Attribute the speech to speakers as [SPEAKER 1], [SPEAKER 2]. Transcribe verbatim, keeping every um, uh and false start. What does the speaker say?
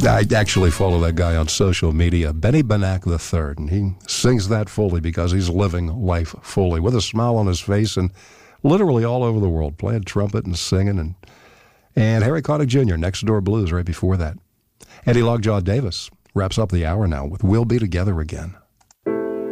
[SPEAKER 1] I actually follow that guy on social media, Benny Benack the third, and he sings that fully because he's living life fully with a smile on his face and literally all over the world, playing trumpet and singing. And, and Harry Connick Junior, Next Door Blues, right before that. Eddie Lockjaw Davis wraps up the hour now with We'll Be Together Again.